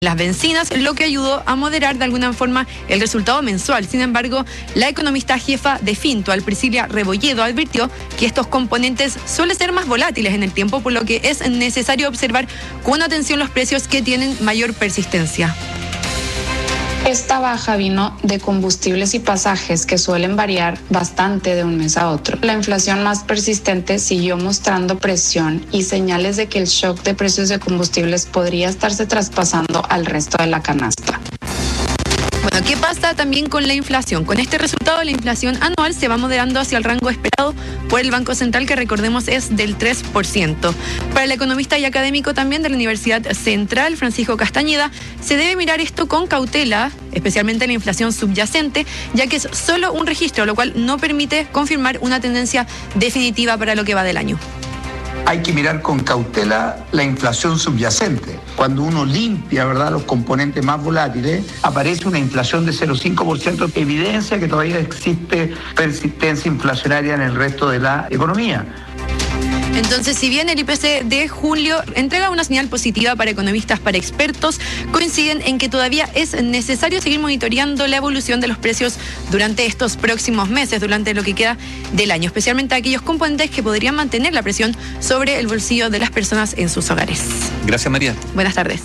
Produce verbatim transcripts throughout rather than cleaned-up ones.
las bencinas, lo que ayudó a moderar de alguna forma el resultado mensual. Sin embargo, la economista jefa de Fintual, Priscila Rebolledo, advirtió que estos componentes suelen ser más volátiles en el tiempo, por lo que es necesario observar con atención los precios que tienen mayor persistencia. Esta baja vino de combustibles y pasajes que suelen variar bastante de un mes a otro. La inflación más persistente siguió mostrando presión y señales de que el shock de precios de combustibles podría estarse traspasando al resto de la canasta. Bueno, ¿qué pasa también con la inflación? Con este resultado, la inflación anual se va moderando hacia el rango esperado por el Banco Central, que recordemos es del tres por ciento. Para el economista y académico también de la Universidad Central, Francisco Castañeda, se debe mirar esto con cautela, especialmente la inflación subyacente, ya que es solo un registro, lo cual no permite confirmar una tendencia definitiva para lo que va del año. Hay que mirar con cautela la inflación subyacente. Cuando uno limpia, ¿verdad?, los componentes más volátiles, aparece una inflación de cero coma cinco por ciento, que evidencia que todavía existe persistencia inflacionaria en el resto de la economía. Entonces, si bien el I P C de julio entrega una señal positiva para economistas, para expertos, coinciden en que todavía es necesario seguir monitoreando la evolución de los precios durante estos próximos meses, durante lo que queda del año, especialmente aquellos componentes que podrían mantener la presión sobre el bolsillo de las personas en sus hogares. Gracias, María. Buenas tardes.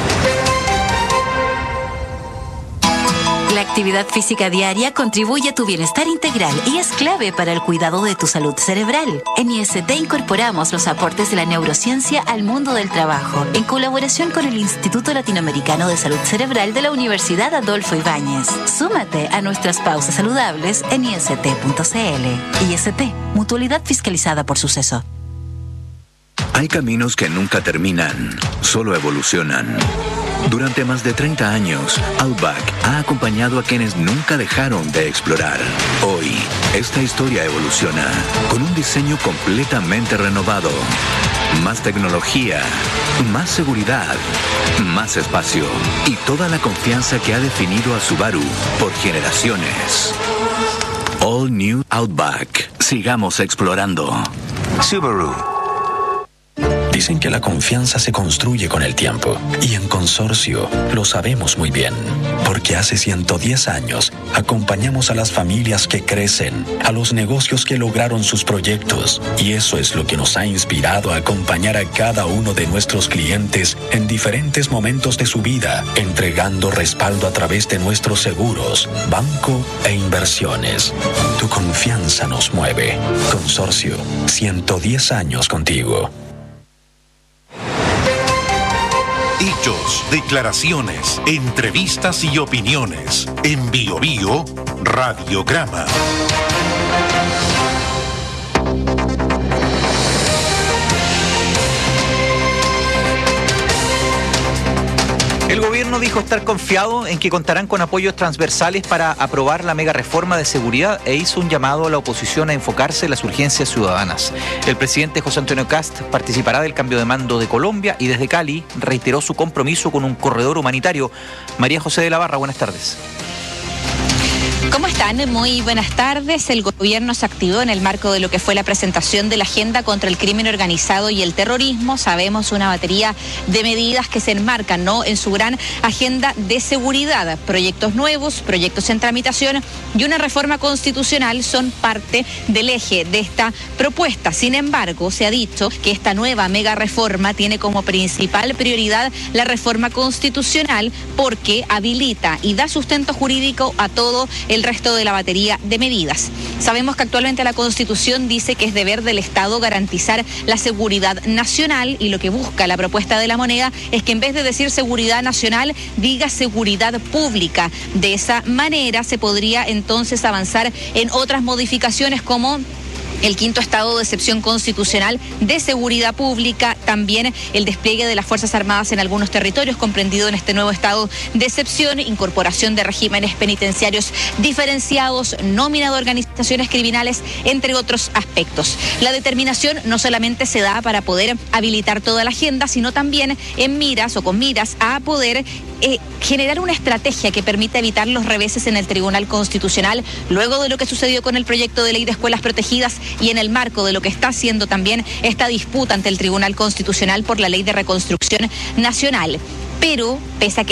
La actividad física diaria contribuye a tu bienestar integral y es clave para el cuidado de tu salud cerebral. En I S T incorporamos los aportes de la neurociencia al mundo del trabajo, en colaboración con el Instituto Latinoamericano de Salud Cerebral de la Universidad Adolfo Ibáñez. Súmate a nuestras pausas saludables en i s t punto c l. I S T, mutualidad fiscalizada por Suceso. Hay caminos que nunca terminan, solo evolucionan. Durante más de treinta años, Outback ha acompañado a quienes nunca dejaron de explorar. Hoy, esta historia evoluciona con un diseño completamente renovado. Más tecnología, más seguridad, más espacio y toda la confianza que ha definido a Subaru por generaciones. All New Outback. Sigamos explorando. Subaru. Dicen que la confianza se construye con el tiempo, y en Consorcio lo sabemos muy bien, porque hace ciento diez años acompañamos a las familias que crecen, a los negocios que lograron sus proyectos, y eso es lo que nos ha inspirado a acompañar a cada uno de nuestros clientes en diferentes momentos de su vida, entregando respaldo a través de nuestros seguros, banco e inversiones. Tu confianza nos mueve. Consorcio, ciento diez años contigo. Hechos, declaraciones, entrevistas y opiniones. En Bio Bio, Radiograma. El gobierno dijo estar confiado en que contarán con apoyos transversales para aprobar la mega reforma de seguridad e hizo un llamado a la oposición a enfocarse en las urgencias ciudadanas. El presidente José Antonio Kast participará del cambio de mando de Colombia y desde Cali reiteró su compromiso con un corredor humanitario. María José de la Barra, buenas tardes. ¿Cómo están? Muy buenas tardes. El gobierno se activó en el marco de lo que fue la presentación de la Agenda contra el Crimen Organizado y el Terrorismo. Sabemos una batería de medidas que se enmarcan, ¿no?, en su gran agenda de seguridad. Proyectos nuevos, proyectos en tramitación y una reforma constitucional son parte del eje de esta propuesta. Sin embargo, se ha dicho que esta nueva mega reforma tiene como principal prioridad la reforma constitucional porque habilita y da sustento jurídico a todo el resto de la batería de medidas. Sabemos que actualmente la Constitución dice que es deber del Estado garantizar la seguridad nacional y lo que busca la propuesta de la moneda es que en vez de decir seguridad nacional, diga seguridad pública. De esa manera se podría entonces avanzar en otras modificaciones como el quinto estado de excepción constitucional de seguridad pública, también el despliegue de las Fuerzas Armadas en algunos territorios comprendido en este nuevo estado de excepción, incorporación de regímenes penitenciarios diferenciados, nómina de organizaciones criminales, entre otros aspectos. La determinación no solamente se da para poder habilitar toda la agenda, sino también en miras o con miras a poder eh, generar una estrategia que permita evitar los reveses en el Tribunal Constitucional, luego de lo que sucedió con el proyecto de ley de escuelas protegidas y en el marco de lo que está haciendo también esta disputa ante el Tribunal Constitucional por la Ley de Reconstrucción Nacional. Pero, pese a que